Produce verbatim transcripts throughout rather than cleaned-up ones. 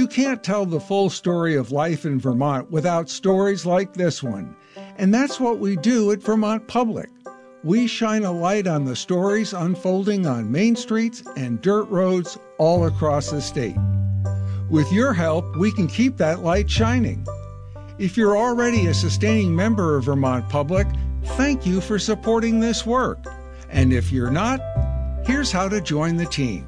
can't tell the full story of life in Vermont without stories like this one. And that's what we do at Vermont Public. We shine a light on the stories unfolding on main streets and dirt roads all across the state. With your help, we can keep that light shining. If you're already a sustaining member of Vermont Public, thank you for supporting this work. And if you're not, here's how to join the team.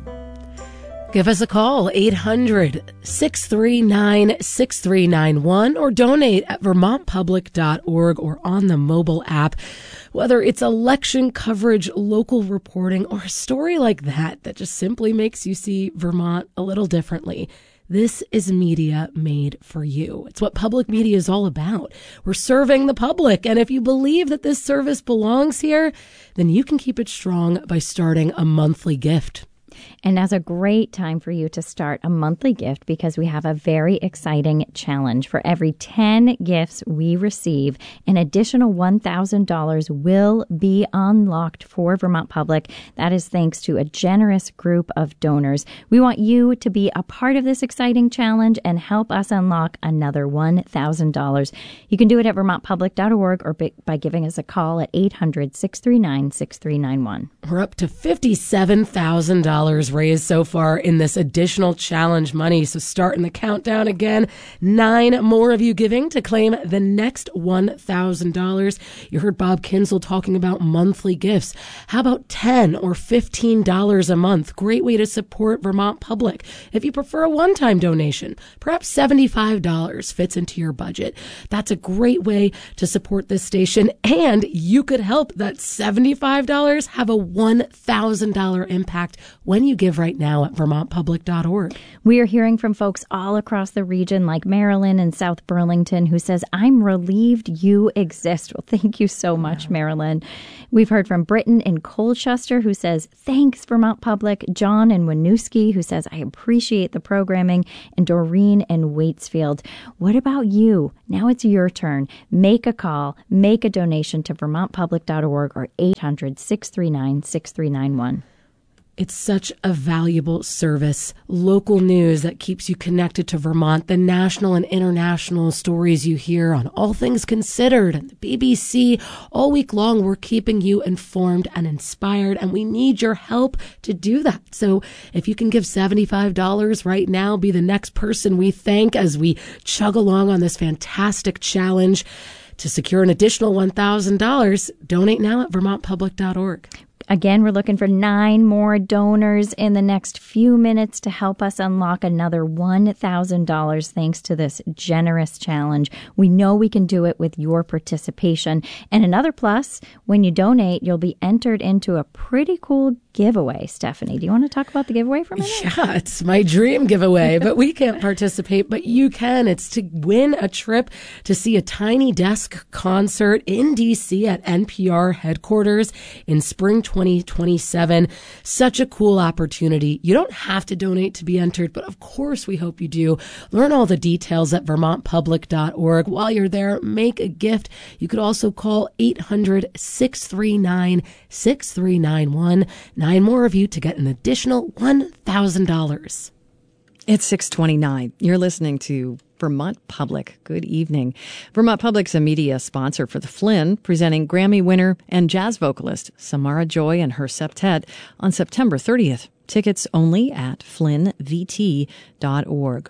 Give us a call, eight hundred, six three nine, six three nine one, or donate at vermont public dot org or on the mobile app. Whether it's election coverage, local reporting, or a story like that that just simply makes you see Vermont a little differently, this is media made for you. It's what public media is all about. We're serving the public, and if you believe that this service belongs here, then you can keep it strong by starting a monthly gift. And now's a great time for you to start a monthly gift because we have a very exciting challenge. For every ten gifts we receive, an additional one thousand dollars will be unlocked for Vermont Public. That is thanks to a generous group of donors. We want you to be a part of this exciting challenge and help us unlock another one thousand dollars. You can do it at vermont public dot org or by giving us a call at eight hundred, six three nine, six three nine one. We're up to fifty-seven thousand dollars raised so far in this additional challenge money. So starting the countdown again, nine more of you giving to claim the next one thousand dollars. You heard Bob Kinsel talking about monthly gifts. How about ten or fifteen dollars a month? Great way to support Vermont Public. If you prefer a one-time donation, perhaps seventy-five dollars fits into your budget. That's a great way to support this station, and you could help that seventy-five dollars have a one thousand dollars impact when you give right now at vermont public dot org. We are hearing from folks all across the region like Marilyn in South Burlington who says, I'm relieved you exist. Well, thank you so much, Marilyn. We've heard from Britton in Colchester who says, thanks, Vermont Public. John in Winooski who says, I appreciate the programming. And Doreen in Waitsfield. What about you? Now it's your turn. Make a call. Make a donation to vermont public dot org or eight hundred, six three nine, six three nine one. It's such a valuable service. Local news that keeps you connected to Vermont, the national and international stories you hear on All Things Considered and the B B C. All week long, we're keeping you informed and inspired, and we need your help to do that. So if you can give seventy-five dollars right now, be the next person we thank as we chug along on this fantastic challenge. To secure an additional one thousand dollars, donate now at vermont public dot org. Again, we're looking for nine more donors in the next few minutes to help us unlock another one thousand dollars thanks to this generous challenge. We know we can do it with your participation. And another plus, when you donate, you'll be entered into a pretty cool giveaway. Stephanie, do you want to talk about the giveaway for a minute? Yeah, it's my dream giveaway, but we can't participate, but you can. It's to win a trip to see a Tiny Desk concert in D C at N P R headquarters in spring twenty twenty-seven. Such a cool opportunity. You don't have to donate to be entered, but of course we hope you do. Learn all the details at vermont public dot org. While you're there, make a gift. You could also call eight hundred, six three nine, six three nine one. Nine more of you to get an additional one thousand dollars. It's six twenty-nine. You're listening to Vermont Public. Good evening. Vermont Public's a media sponsor for the Flynn, presenting Grammy winner and jazz vocalist Samara Joy and her septet on September thirtieth. Tickets only at flynn v t dot org.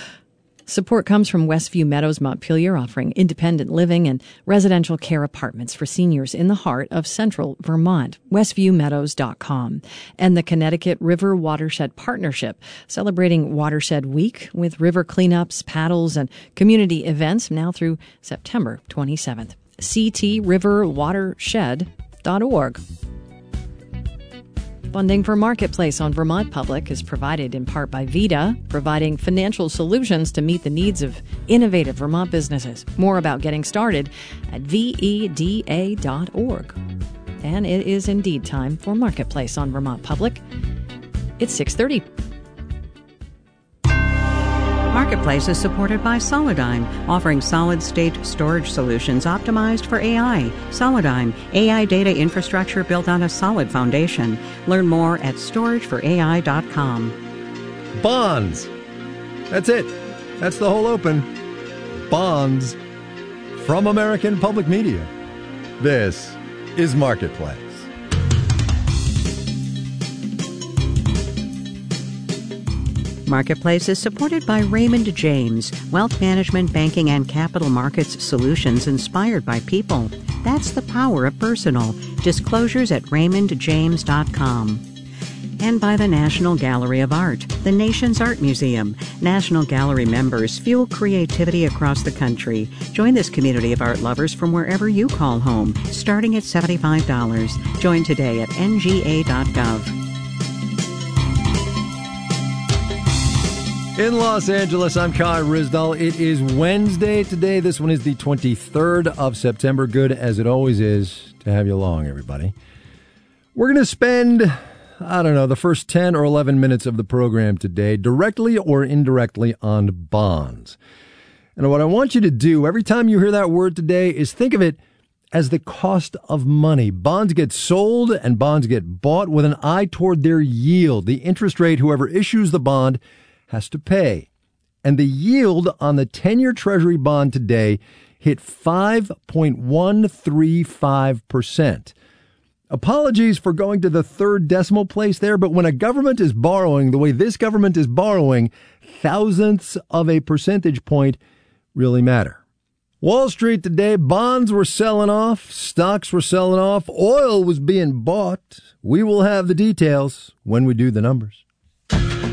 Support comes from Westview Meadows Montpelier, offering independent living and residential care apartments for seniors in the heart of central Vermont. westview meadows dot com. And the Connecticut River Watershed Partnership, celebrating Watershed Week with river cleanups, paddles, and community events now through September twenty-seventh. c t river watershed dot org. Funding for Marketplace on Vermont Public is provided in part by VITA, providing financial solutions to meet the needs of innovative Vermont businesses. More about getting started at V E D A dot org. And it is indeed time for Marketplace on Vermont Public. It's six thirty. Marketplace is supported by Solidigm, offering solid-state storage solutions optimized for A I. Solidigm, A I data infrastructure built on a solid foundation. Learn more at storage for A I dot com. Bonds. That's it. That's the whole open. Bonds from American Public Media. This is Marketplace. Marketplace is supported by Raymond James, wealth management, banking, and capital markets solutions inspired by people. That's the power of personal. Disclosures at raymond james dot com. And by the National Gallery of Art, the nation's art museum. National Gallery members fuel creativity across the country. Join this community of art lovers from wherever you call home, starting at seventy-five dollars. Join today at n g a dot gov. In Los Angeles, I'm Kai Ryssdal. It is Wednesday today. This one is the twenty-third of September. Good as it always is to have you along, everybody. We're going to spend, I don't know, the first ten or eleven minutes of the program today directly or indirectly on bonds. And what I want you to do every time you hear that word today is think of it as the cost of money. Bonds get sold and bonds get bought with an eye toward their yield, the interest rate whoever issues the bond has to pay. And the yield on the ten-year Treasury bond today hit five point one three five percent. Apologies for going to the third decimal place there, but when a government is borrowing the way this government is borrowing, thousandths of a percentage point really matter. Wall Street today, bonds were selling off, stocks were selling off, oil was being bought. We will have the details when we do the numbers.